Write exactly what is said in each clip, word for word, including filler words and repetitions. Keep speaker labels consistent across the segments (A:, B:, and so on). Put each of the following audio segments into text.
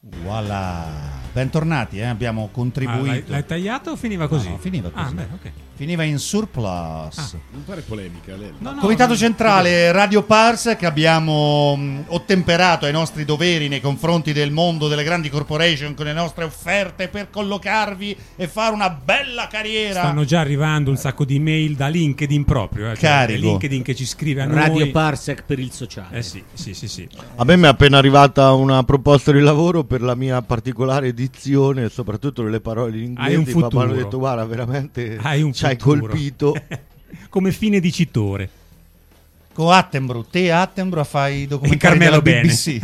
A: Voilà. Bentornati, eh? Abbiamo contribuito.
B: Ah, l'hai, l'hai tagliato o finiva così?
A: No, no, finiva così.
B: Ah, beh, okay.
A: Finiva in surplus.
B: Ah.
C: Non fare polemica, lei.
B: No, no,
A: Comitato
B: no,
A: Centrale Radio Parsec, abbiamo mh, ottemperato ai nostri doveri nei confronti del mondo delle grandi corporation con le nostre offerte per collocarvi e fare una bella carriera.
B: Stanno già arrivando un sacco di mail da LinkedIn proprio, eh, cioè
A: Carico.
B: LinkedIn che ci scrive a noi.
D: Radio Parsec per il sociale.
B: Eh sì, sì, sì, sì.
E: A me mi è appena arrivata una proposta di lavoro per la mia particolare edizione, soprattutto le parole in
B: Hai un
E: inglese. Ma mi hanno
B: futuro.
E: detto, guarda, veramente
B: Hai un
E: ci hai
B: futuro.
E: colpito.
B: Come fine dicitore.
A: Con Attenborough, te Attenborough fai i documentari
B: E Carmelo
A: della B B C.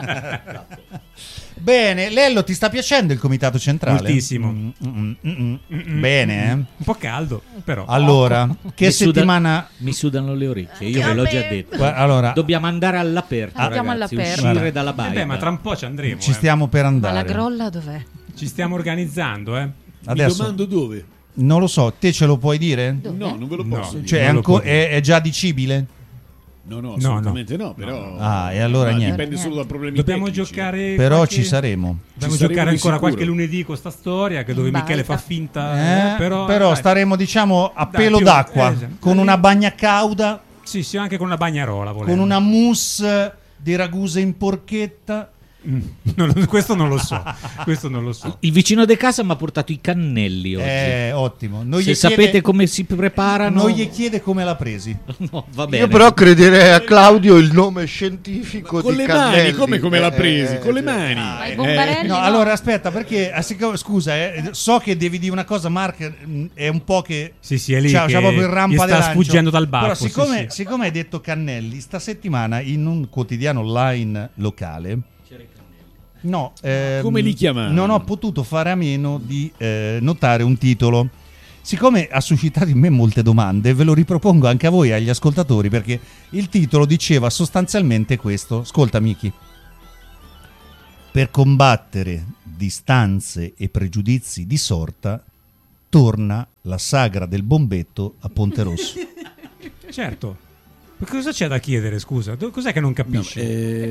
A: Bene, Lello, ti sta piacendo il Comitato Centrale?
B: Moltissimo.
A: Mm, mm, mm, mm, mm. Bene, eh?
B: Un po' caldo, però.
A: Allora, che
D: Mi suda-
A: settimana...
D: Mi sudano le orecchie, io ve l'ho già detto.
A: Guarda, allora,
D: Dobbiamo andare all'aperto,
F: Andiamo
D: ragazzi,
F: all'aperto.
D: uscire
A: Guarda.
D: dalla
B: Eh
D: baia.
B: beh, ma tra un po' ci andremo.
A: ci
B: eh.
A: stiamo per
F: Ma
A: andare.
F: la grolla dov'è?
B: Ci stiamo organizzando, eh.
C: Mi
A: Adesso,
C: domando dove.
A: non lo so, te ce lo puoi dire?
F: Dov'è?
C: No, non ve lo
B: No.
C: posso dire.
A: Cioè, è,
B: Non lo
A: anco-
B: può dire.
A: è, è già dicibile?
C: No, no,
B: No,
C: assolutamente no, però...
A: Ah, e allora
C: Ma
A: niente.
C: Dipende solo da problemi
B: Dobbiamo
C: tecnici.
B: giocare.
A: Però
B: qualche-
A: ci saremo.
B: Dobbiamo
C: Ci saremo
B: giocare
C: di
B: ancora
C: sicuro.
B: qualche lunedì con sta storia che dove
F: In
B: Michele
F: baita.
B: fa finta.
A: Eh,
B: eh, però
A: però
B: dai.
A: staremo, diciamo, a
B: Dai,
A: pelo
B: più-
A: d'acqua,
B: eh, esatto.
A: con una bagna cauda,
B: Sì, sì, anche con una bagnarola. volendo.
A: con una mousse di raguse in porchetta.
B: Mm, non lo- questo non lo so. Questo non lo so.
D: Il vicino di casa mi ha portato i cannelli oggi.
A: Eh, ottimo. Non
D: Se
A: gli
D: sapete
A: chiede,
D: come si preparano...
A: non gli chiede come l'ha presi.
D: No, va bene.
E: Io però crederei a Claudio il nome scientifico
C: Con
E: di
C: le
E: Cannelli.
C: mani, come, come l'ha
E: Eh,
C: presi?
E: eh,
C: Con le
E: eh.
C: mani.
F: Ma i
C: Eh,
F: bombarelli
A: No,
F: no.
A: allora aspetta, perché ah, siccome- scusa, eh, so che devi dire una cosa, Mark, mh, è un po' che
B: Sì, sì, è lì
A: c'ha,
B: che
A: c'ha proprio il
B: gli
A: rampa
B: sta
A: di lancio.
B: sfuggendo dal baffo.
A: Però
B: sì,
A: siccome,
B: sì.
A: siccome hai detto Cannelli, sta settimana in un quotidiano online locale, no, ehm,
C: Come li chiamavano?
A: non ho potuto fare a meno di eh, notare un titolo. Siccome ha suscitato in me molte domande, ve lo ripropongo anche a voi, agli ascoltatori, perché il titolo diceva sostanzialmente questo. Ascolta, Miki. Per combattere distanze e pregiudizi di sorta, torna la sagra del bombetto a Ponte Rosso.
B: Certo. Ma cosa c'è da chiedere, scusa? Do- Cos'è che non
C: No,
B: capisce?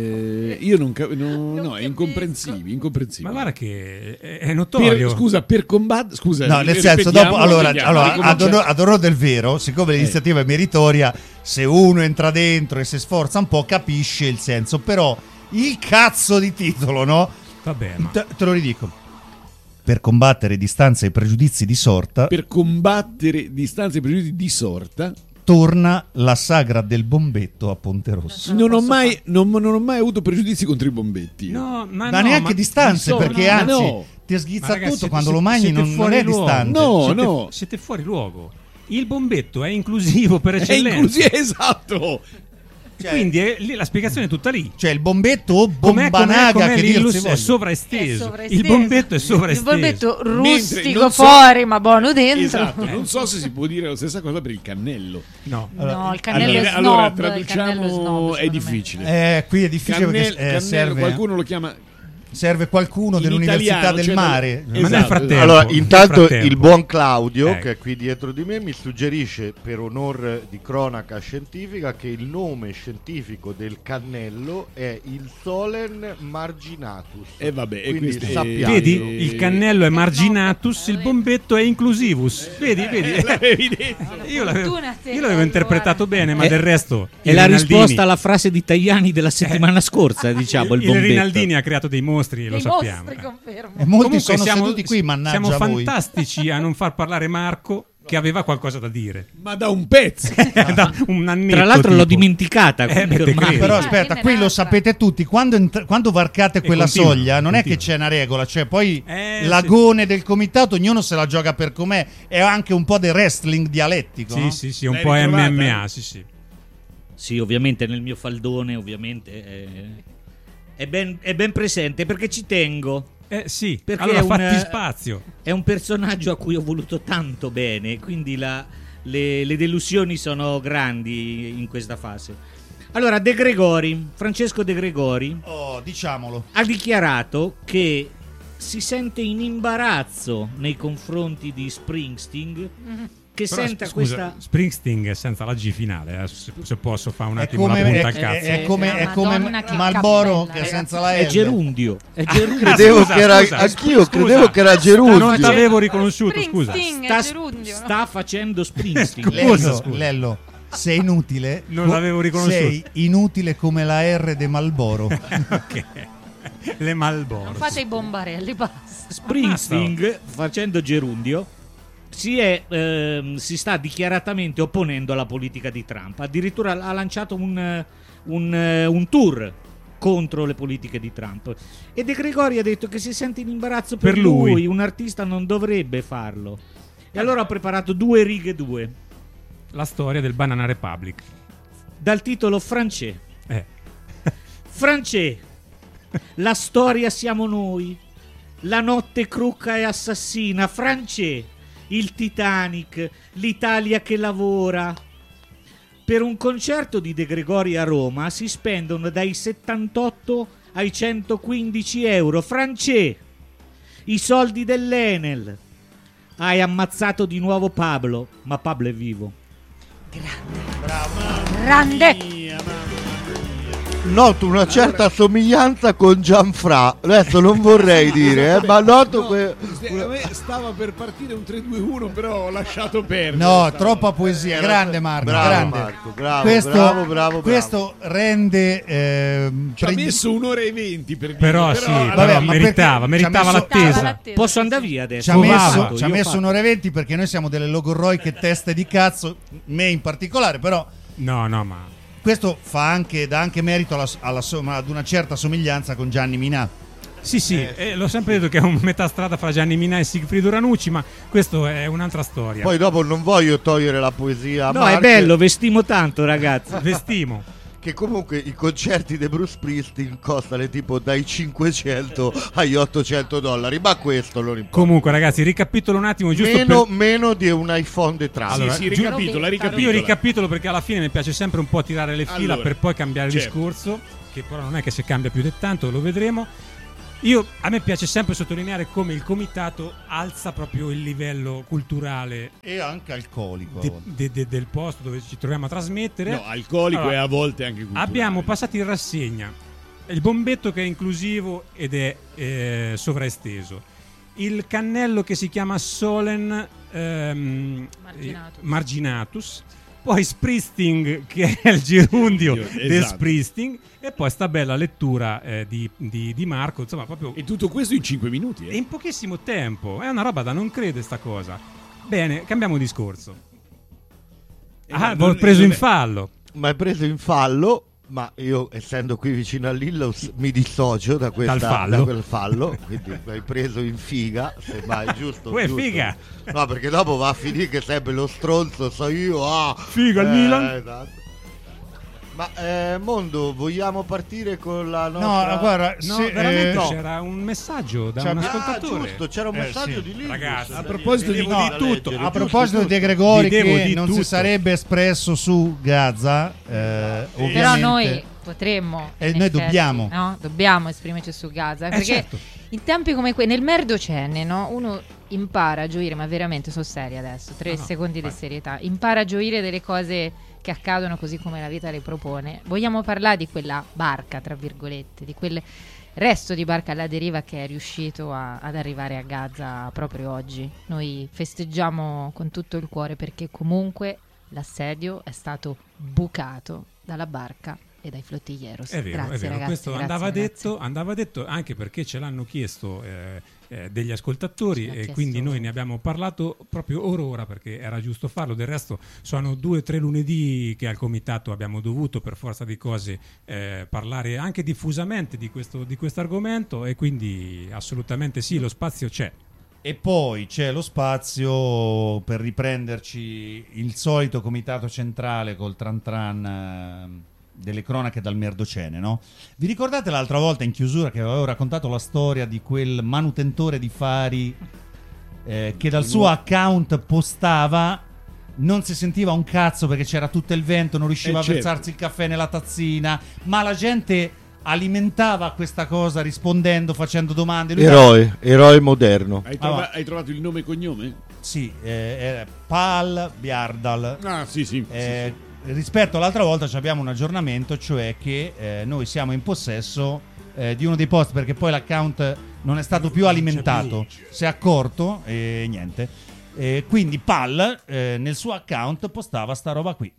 C: eh, io non capisco. No, no, è incomprensibile. incomprensibile.
B: Ma guarda che è, è
C: Per-
B: notorio.
C: scusa, per combattere. Scusa,
A: No, nel senso,
C: ripetiamo,
A: dopo, allora,
C: ripetiamo,
A: allora ad,
C: ricominciamo.
A: onor, ad onor del vero, siccome l'iniziativa è meritoria, se uno entra dentro e si sforza un po', capisce il senso. Però il cazzo di titolo, no?
B: Vabbè, ma...
A: Te, te lo ridico. Per combattere distanze e pregiudizi di sorta,
C: Per combattere distanze e pregiudizi di sorta,
A: torna la sagra del bombetto a Ponte Rosso.
C: non ho, mai, non, non ho mai avuto pregiudizi contro i bombetti.
B: No, ma
A: Ma
B: no,
A: neanche
B: ma-
A: distanze,
C: di sorta,
A: perché
C: no, ma
A: anzi
C: no.
A: ti
B: Ma
A: sghizza
B: ragazzi,
A: tutto
B: siete-
A: quando lo
B: siete-
A: mangi,
B: siete
A: non, non
B: fuori
A: è
B: luogo.
A: distante.
C: No,
B: siete,
C: no.
B: siete fuori luogo. Il bombetto è inclusivo per
C: È
B: eccellenza.
C: inclusivo, esatto.
A: Cioè-
B: Quindi è lì- la spiegazione è tutta lì.
A: Cioè il bombetto o
B: Com'è, com'è,
A: bombanaga
B: com'è
A: che dir
B: l'illus
A: si
B: è
A: voglia.
B: sovraesteso.
F: È sovraesteso.
B: Il bombetto è sovraesteso.
F: Il bombetto
C: Mentre
F: rustico
C: non so-
F: fuori, ma buono dentro.
C: Esatto, non so se si può dire la stessa cosa per il cannello.
B: No.
F: No, il cannello
C: allora,
F: è
C: allora
F: snob. il cannello è,
C: traduciamo,
F: snob,
C: è
F: secondo me.
C: difficile.
A: Eh, qui è difficile
C: Cannel-
A: perché eh,
C: cannello,
A: serve,
C: qualcuno lo chiama
A: serve qualcuno
C: in
A: dell'Università
C: italiano,
A: del
C: cioè,
A: Mare.
C: esatto,
B: Ma nel frattempo,
E: Allora,
B: nel
E: intanto
B: frattempo.
E: il buon Claudio,
B: Ecco.
E: che è qui dietro di me, mi suggerisce, per onor di cronaca scientifica, che il nome scientifico del cannello è il Solen marginatus.
C: E vabbè, e
E: Quindi
C: questo è-
E: sappiamo.
B: Vedi,
C: Eh,
B: il cannello è marginatus, il bombetto è inclusivus. Vedi, vedi.
C: l'avevi detto.
B: Io l'avevo,
F: Fortuna te,
B: io l'avevo interpretato
F: guarda.
B: bene, ma
D: Eh,
B: del resto.
D: È
B: il
D: la
B: Rinaldini-
D: risposta alla frase di Tajani della settimana scorsa, diciamo, il
B: il
D: bombetto.
B: Rinaldini ha creato dei mostri, lo
F: Dei
B: sappiamo.
F: mostri,
B: eh.
F: confermo.
A: E molti
B: Comunque
A: sono
B: siamo,
A: seduti qui, mannaggia
B: siamo
A: a voi.
B: fantastici a non far parlare Marco, che aveva qualcosa da dire.
C: Ma da un pezzo.
B: Da un annetto,
D: Tra l'altro
B: tipo.
D: l'ho dimenticata,
B: Eh,
D: quindi
B: beh, te
D: ormai-
B: credo.
A: Però
F: Ah,
A: aspetta,
F: viene
A: qui lo
F: un'altra.
A: sapete tutti, quando, ent- quando varcate quella
B: continua,
A: soglia non è
B: continua.
A: che c'è una regola, cioè poi
B: Eh,
A: l'agone del comitato ognuno se la gioca per com'è, è anche un po' del wrestling dialettico,
B: Sì,
A: no?
B: sì, sì, un
C: L'hai
B: po'
C: ritrovata?
B: M M A, sì, sì.
D: Sì, ovviamente nel mio faldone, ovviamente è, è, ben, è ben presente perché ci tengo.
B: Eh sì,
D: Perché
B: allora
D: è un-
B: fatti spazio.
D: È un personaggio a cui ho voluto tanto bene, quindi la- le, le delusioni sono grandi in questa fase. Allora, De Gregori, Francesco De Gregori,
A: Oh, diciamolo.
D: ha dichiarato che si sente in imbarazzo nei confronti di Springsteen che
B: Però,
D: senta
B: scusa,
D: questa...
B: Springsteen senza la G finale, eh, se, se posso fare un
A: È
B: attimo
A: come,
B: la punta
A: è,
B: al cazzo.
A: è- è come, è come
F: Madonna, che
A: Malboro
F: cappella,
A: che senza
F: ragazzi.
A: la
D: È
A: L.
D: gerundio. È gerundio.
E: Credevo
B: scusa,
E: che era
B: scusa,
E: anch'io
B: scusa.
E: credevo che era
B: Non
E: gerundio.
B: t'avevo riconosciuto, scusa.
F: Springsteen,
D: Sta,
F: è gerundio, no?
D: sta facendo Springsteen.
B: Scusa,
A: Lello,
B: scusa.
A: Lello, sei inutile.
B: Non
A: Co-
B: l'avevo riconosciuto.
A: Sei inutile come la R de Malboro.
B: Ok. Le Malboro.
F: Non fate i bombarelli, basta.
D: Springsteen, facendo gerundio, si, è, ehm, si sta dichiaratamente opponendo alla politica di Trump. Addirittura ha lanciato un, un, eh, un tour contro le politiche di Trump. E De Gregori ha detto che si sente in imbarazzo per,
B: Per
D: lui.
B: lui.
D: Un artista non dovrebbe farlo. E allora ho preparato due righe due,
B: La storia del Banana Republic.
D: dal titolo Francè.
B: Eh.
D: Francè, la storia siamo noi, la notte crucca e assassina. Francè, il Titanic, l'Italia che lavora. Per un concerto di De Gregori a Roma si spendono dai settantotto ai centoquindici euro. Francè, i soldi dell'Enel. Hai ammazzato di nuovo Pablo, ma Pablo è vivo.
F: Grande.
E: Noto una certa somiglianza con Gianfra. Adesso non vorrei dire, eh, ma noto
C: No,
E: que-
C: a me stava per partire un tre due uno, però ho lasciato perdere.
A: No,
C: Stavo-
A: troppa poesia.
E: Era-
A: Grande Marco,
E: bravo,
A: grande.
E: Marco, bravo,
A: questo,
E: bravo, bravo,
A: questo rende ehm,
C: Ci ha
A: prendi-
C: messo un'ora e venti per dire.
B: Però sì,
C: allora-
A: Vabbè,
B: però
A: ma
B: meritava,
A: perché ci ha
B: meritava
A: messo-
B: l'attesa.
D: Posso andare via adesso?
A: ci ha
D: Io ho
A: messo,
D: fatto,
A: ci ha
D: io ho
A: messo
D: fatto.
A: un'ora e venti perché noi siamo delle logorroiche teste di cazzo, me in particolare, però
B: No, no, ma
A: questo fa anche, dà anche merito alla, alla somma- ad una certa somiglianza con Gianni Minà.
B: sì, sì, eh, l'ho sempre detto che è un metà strada fra Gianni Minà e Sigfrido Ranucci, ma questo è un'altra storia.
E: Poi dopo non voglio togliere la poesia a
D: No,
E: Mark,
D: è bello, vestimo tanto, ragazzi.
B: Vestimo.
E: che comunque i concerti di Bruce Springsteen costano tipo dai cinquecento agli ottocento dollari, ma questo non importa.
B: Comunque, ragazzi, ricapitolo un attimo, giusto
E: Meno,
B: per...
E: meno di un iPhone di Trump.
B: Allora,
C: sì, sì,
B: giu-
C: ricapitola,
F: Io
C: ricapitola.
B: Io ricapitolo perché alla fine mi piace sempre un po' tirare le fila
C: Allora,
B: per poi cambiare
C: certo.
B: discorso, che però non è che se cambia più di tanto, lo vedremo. Io, a me piace sempre sottolineare come il comitato alza proprio il livello culturale
A: E anche alcolico. a
B: di-
A: volte.
B: de- de- del posto dove ci troviamo a trasmettere.
C: No, alcolico
B: Allora,
C: e a volte anche culturale.
B: abbiamo passato in rassegna il bombetto che è inclusivo ed è eh, sovraesteso, il cannello che si chiama Solen ehm,
F: Marginatus.
B: eh, Marginatus, poi Springsteen che è il gerundio
C: Esatto.
B: del Springsteen, e poi sta bella lettura eh, di, di- di Marco, insomma proprio
C: E tutto questo in cinque minuti.
B: e
C: Eh?
B: in pochissimo tempo, è una roba da non credere sta cosa. Bene, cambiamo discorso.
C: Eh,
B: Ah,
C: ma
B: l'ho
C: non-
B: preso in
C: non è-
B: fallo.
E: Ma è preso in fallo. Ma io, essendo qui vicino all'Illos, mi dissocio da, questa,
B: Dal fallo.
E: da quel fallo. Quindi mi hai preso in figa. Se mai, giusto?
B: Uè,
E: giusto.
B: figa.
E: No, perché dopo va a finire che sempre lo stronzo so io. Ah,
B: Figa il
E: Eh,
B: Milan.
E: esatto. Ma eh, Mondo, vogliamo partire con la
A: No,
E: nostra...
A: guarda,
B: No,
A: se,
B: veramente
A: eh,
E: no.
B: c'era un messaggio da
A: C'è-
B: un
E: Ah,
B: ascoltatore.
E: giusto, c'era un
A: Eh,
E: messaggio
A: sì.
E: di Linus.
B: Ragazzi,
C: A proposito di-
B: vedevo
E: da
B: di tutto.
E: leggere,
A: a
E: giusto,
A: proposito
E: giusto.
A: di De Gregori
B: Vedevo
A: che
B: di
A: non
B: tutto.
A: si sarebbe espresso su Gaza, eh,
F: Però
A: ovviamente.
F: noi potremmo.
A: Eh,
F: in
A: noi
F: effetti,
A: dobbiamo.
F: No? Dobbiamo esprimerci su Gaza.
B: Eh,
F: perché
B: certo.
F: in tempi come quelli, nel Merdocenne, no? Uno impara a gioire, ma veramente sono seria adesso. Tre
B: No, no,
F: secondi
B: vai.
F: di serietà. Impara a gioire delle cose che accadono così come la vita le propone. Vogliamo parlare di quella barca, tra virgolette, di quel resto di barca alla deriva che è riuscito a- ad arrivare a Gaza proprio oggi. Noi festeggiamo con tutto il cuore perché comunque l'assedio è stato bucato dalla barca e dai flottiglieros.
B: È vero,
F: grazie,
B: è vero.
F: ragazzi,
B: Questo
F: grazie,
B: andava,
F: ragazzi.
B: detto, andava detto anche perché ce l'hanno chiesto eh, eh, degli ascoltatori,
F: Ce l'ha
B: e
F: chiesto.
B: quindi noi ne abbiamo parlato proprio ora ora perché era giusto farlo. Del resto sono due o tre lunedì che al comitato abbiamo dovuto per forza di cose eh, parlare anche diffusamente di questo di questo argomento, e quindi assolutamente sì, lo spazio c'è.
A: E poi c'è lo spazio per riprenderci il solito comitato centrale col tran tran eh, delle cronache dal Merdocene, no? Vi ricordate l'altra volta in chiusura che avevo raccontato la storia di quel manutentore di fari eh, che dal suo account postava, non si sentiva un cazzo perché c'era tutto il vento, non riusciva
C: Eh,
A: a
C: certo.
A: versarsi il caffè nella tazzina, ma la gente alimentava questa cosa rispondendo, facendo domande. Lui
E: Eroe, eroe moderno.
C: Hai, trova-
A: Ah,
C: hai trovato il nome e cognome?
A: Sì, eh, era Pal Biardal.
C: Ah, sì, sì.
A: Eh, rispetto all'altra volta ci abbiamo un aggiornamento, cioè che eh, noi siamo in possesso eh, di uno dei post, perché poi l'account non è stato più alimentato, si è accorto e niente. Eh, quindi Pal eh, nel suo account postava sta roba qui.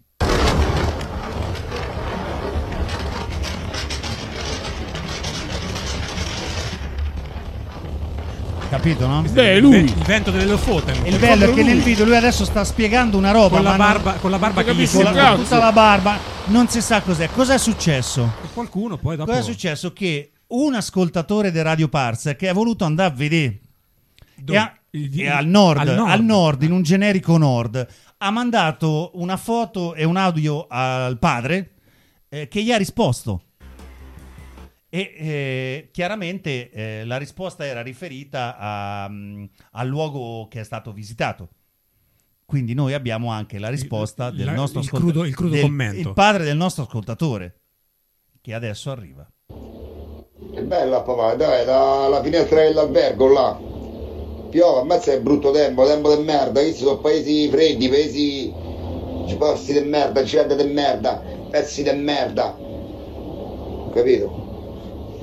A: Capito, no?
C: Beh,
B: Il,
C: lui.
B: ve- il vento delle Lofoten.
A: E il bello è che
C: proprio
A: nel
C: lui.
A: video lui adesso sta spiegando una roba,
B: con la
A: ma
B: barba, con la barba che gli
C: capisci
A: non,
C: un
A: con, la,
B: sembra.
A: con tutta la barba, non si sa cos'è. Cos'è successo?
B: E qualcuno poi dopo
A: Cosa è successo? Che un ascoltatore di Radio Parse che ha voluto andare a vedere
B: Dove?
A: e, a-
B: Il-
A: e al, nord,
B: al nord.
A: al nord, in un generico nord, ha mandato una foto e un audio al padre eh, che gli ha risposto. E eh, chiaramente eh, la risposta era riferita a, mm, al luogo che è stato visitato. Quindi noi abbiamo anche la risposta
B: Il-
A: del
B: la-
A: nostro
B: il
A: ascolta-
B: crudo- il crudo
A: del-
B: commento.
A: il padre del nostro ascoltatore, che adesso arriva.
G: Che bella papà, dai, la, la finestra dell'albergo là. Piove, ammazza che brutto tempo, tempo di merda, questi sono paesi freddi, paesi posti di merda, gente di merda, pezzi di merda. Capito?